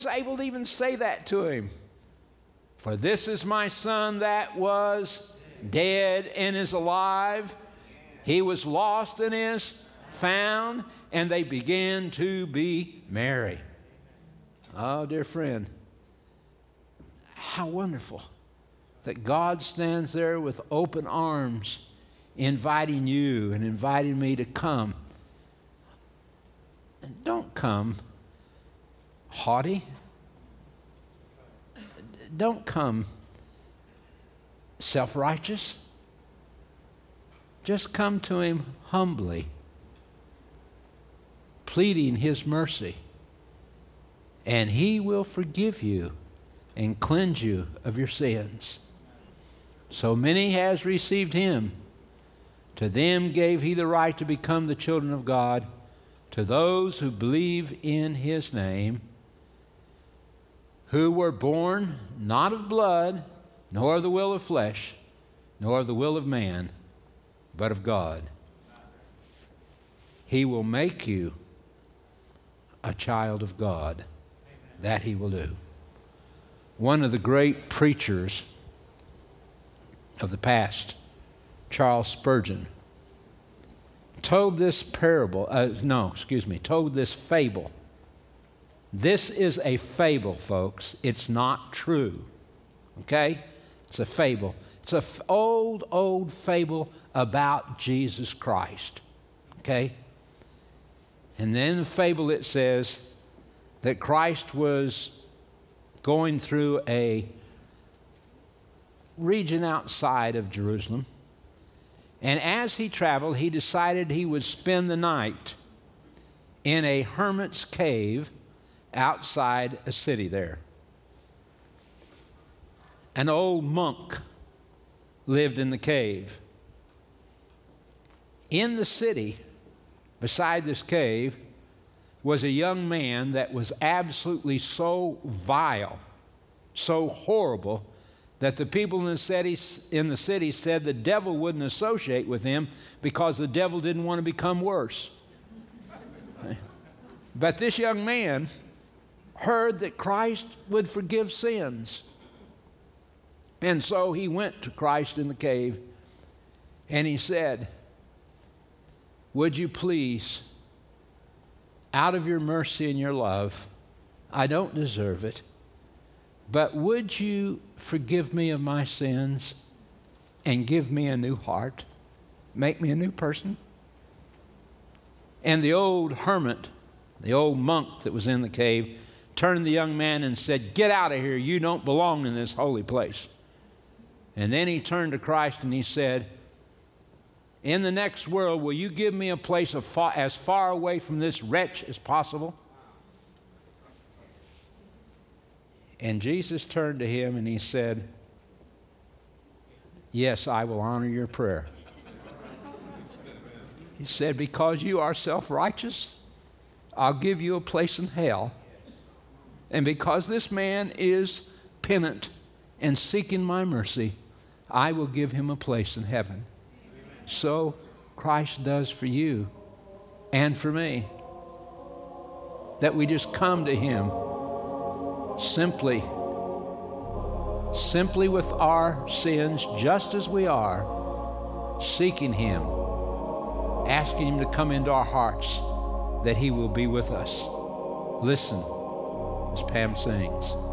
able to even say that to him. For this is my son that was dead and is alive. He was lost and is found, and they began to be merry. Oh, dear friend, how wonderful that God stands there with open arms, inviting you and inviting me to come. And don't come haughty. Don't come self-righteous. Just come to him humbly, pleading his mercy, and he will forgive you and cleanse you of your sins. So many has received him, to them gave he the right to become the children of God, to those who believe in his name, who were born not of blood, nor of the will of flesh, nor of the will of man, but of God. He will make you a child of God. That he will do. One of the great preachers of the past, Charles Spurgeon, told this fable. This is a fable, folks. It's not true. Okay? It's a fable. It's an old fable about Jesus Christ. Okay? And then in the fable it says that Christ was going through a region outside of Jerusalem. And as he traveled, he decided he would spend the night in a hermit's cave outside a city there. An old monk lived in the cave. In the city, beside this cave, was a young man that was absolutely so vile, so horrible, that the people in the city said the devil wouldn't associate with him because the devil didn't want to become worse. But this young man heard that Christ would forgive sins. And so he went to Christ in the cave and he said, "Would you please, out of your mercy and your love, I don't deserve it, but would you forgive me of my sins and give me a new heart, make me a new person?" And the old hermit, the old monk that was in the cave, turned to the young man and said, "Get out of here, you don't belong in this holy place." And then he turned to Christ and he said, "In the next world, will you give me a place as far away from this wretch as possible?" And Jesus turned to him and he said, "Yes, I will honor your prayer." He said, "Because you are self-righteous, I'll give you a place in hell. And because this man is penitent and seeking my mercy, I will give him a place in heaven." So Christ does for you and for me. That we just come to him simply with our sins just as we are, seeking him, asking him to come into our hearts that he will be with us. Listen as Pam sings.